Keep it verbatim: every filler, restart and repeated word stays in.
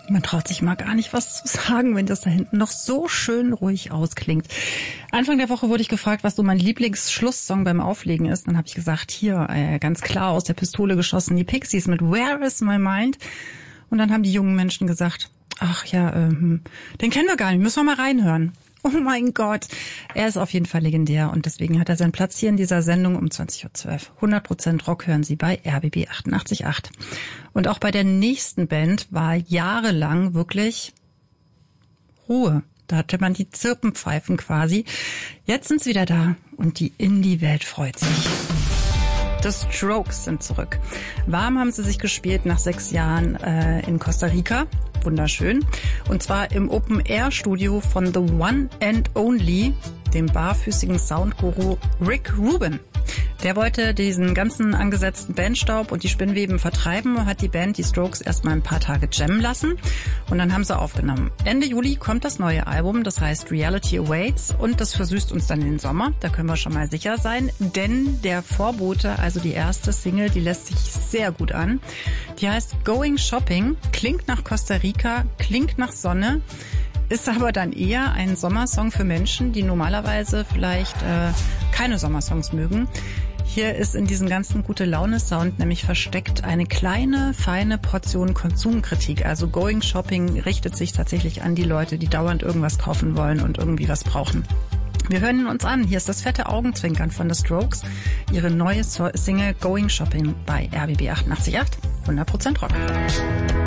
Man traut sich mal gar nicht was zu sagen, wenn das da hinten noch so schön ruhig ausklingt. Anfang der Woche wurde ich gefragt, was so mein Lieblingsschlusssong beim Auflegen ist. Dann habe ich gesagt, hier, äh, ganz klar aus der Pistole geschossen, die Pixies mit Where is my mind? Und dann haben die jungen Menschen gesagt, ach ja, ähm, den kennen wir gar nicht, müssen wir mal reinhören. Oh mein Gott, er ist auf jeden Fall legendär und deswegen hat er seinen Platz hier in dieser Sendung um zwanzig Uhr zwölf. hundert Prozent Rock hören Sie bei R B B achtundachtzig Komma acht. Und auch bei der nächsten Band war jahrelang wirklich Ruhe. Da hatte man die Zirpenpfeifen quasi. Jetzt sind sie wieder da und die Indie-Welt freut sich. The Strokes sind zurück. Warm haben sie sich gespielt nach sechs Jahren äh, in Costa Rica. Wunderschön. Und zwar im Open-Air-Studio von The One and Only, dem barfüßigen Soundguru Rick Rubin. Der wollte diesen ganzen angesetzten Bandstaub und die Spinnweben vertreiben, hat die Band, die Strokes, erstmal ein paar Tage jammen lassen und dann haben sie aufgenommen. Ende Juli kommt das neue Album, das heißt Reality Awaits und das versüßt uns dann den Sommer, da können wir schon mal sicher sein, denn der Vorbote, also die erste Single, die lässt sich sehr gut an. Die heißt Going Shopping, klingt nach Costa Rica, klingt nach Sonne, ist aber dann eher ein Sommersong für Menschen, die normalerweise vielleicht äh, keine Sommersongs mögen. Hier ist in diesem ganzen Gute-Laune-Sound nämlich versteckt eine kleine, feine Portion Konsumkritik. Also Going Shopping richtet sich tatsächlich an die Leute, die dauernd irgendwas kaufen wollen und irgendwie was brauchen. Wir hören ihn uns an. Hier ist das fette Augenzwinkern von The Strokes. Ihre neue Single Going Shopping bei R B B achtundachtzig Komma acht. hundert Prozent Rock.